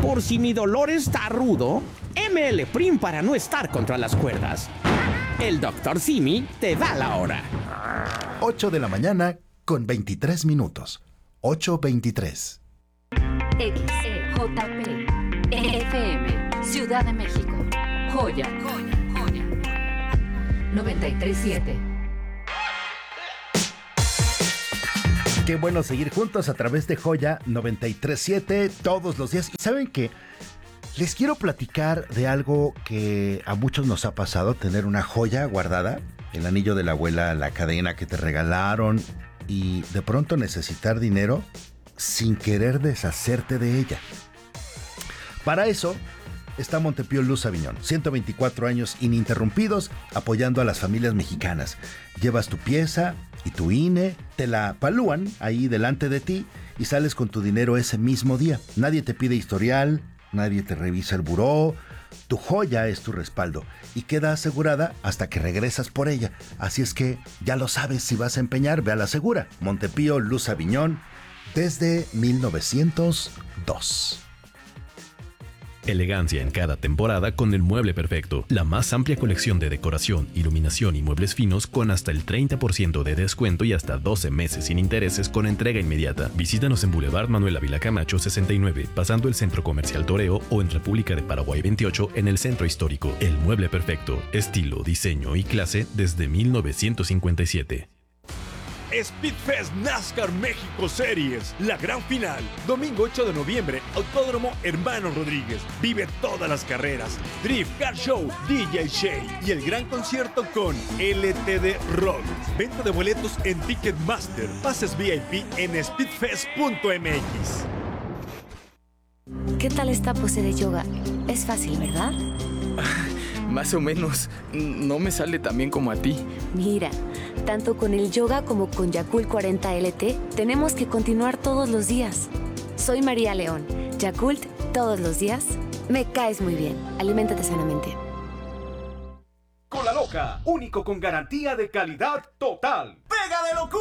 Por si mi dolor está rudo, ML Prim para no estar contra las cuerdas. El Dr. Simi te da la hora. 8 de la mañana con 23 minutos. 8:23. XEJP FM, Ciudad de México. Joya 93.7. Qué bueno seguir juntos a través de Joya 93.7 todos los días. ¿Y saben qué? Les quiero platicar de algo que a muchos nos ha pasado, tener una joya guardada, el anillo de la abuela, la cadena que te regalaron y de pronto necesitar dinero sin querer deshacerte de ella. Para eso está Montepío Luz Aviñón, 124 años ininterrumpidos apoyando a las familias mexicanas. Llevas tu pieza y tu INE, te la palúan ahí delante de ti y sales con tu dinero ese mismo día. Nadie te pide historial, nadie te revisa el buró, tu joya es tu respaldo y queda asegurada hasta que regresas por ella. Así es que ya lo sabes, si vas a empeñar, ve a la segura. Montepío Luz Aviñón desde 1902. Elegancia en cada temporada con el mueble perfecto. La más amplia colección de decoración, iluminación y muebles finos con hasta el 30% de descuento y hasta 12 meses sin intereses con entrega inmediata. Visítanos en Boulevard Manuel Ávila Camacho 69, pasando el Centro Comercial Toreo, o en República de Paraguay 28 en el Centro Histórico. El mueble perfecto, estilo, diseño y clase desde 1957. Speedfest NASCAR México Series, la gran final, domingo 8 de noviembre, Autódromo Hermano Rodríguez. Vive todas las carreras, Drift, Car Show, DJ Shay y el gran concierto con LTD Rock. Venta de boletos en Ticketmaster, pases VIP en speedfest.mx. ¿Qué tal esta pose de yoga? Es fácil, ¿verdad? Más o menos. No me sale tan bien como a ti. Mira, tanto con el yoga como con Yakult 40 LT, tenemos que continuar todos los días. Soy María León. Yakult, todos los días. Me caes muy bien. Aliméntate sanamente. Cola Loca, único con garantía de calidad total. ¡Pega de locura!